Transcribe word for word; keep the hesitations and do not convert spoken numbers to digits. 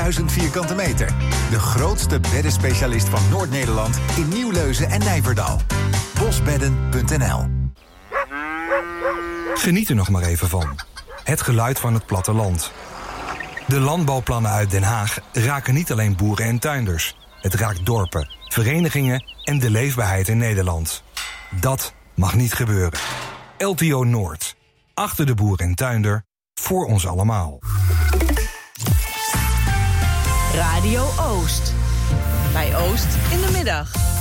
duizend vierkante meter. De grootste beddenspecialist van Noord-Nederland in Nieuwleuzen en Nijverdal. bosbedden punt n l. Geniet er nog maar even van. Het geluid van het platteland. De landbouwplannen uit Den Haag raken niet alleen boeren en tuinders. Het raakt dorpen, verenigingen en de leefbaarheid in Nederland. Dat mag niet gebeuren. L T O Noord. Achter de boer en tuinder. Voor ons allemaal. Radio Oost. Bij Oost in de middag.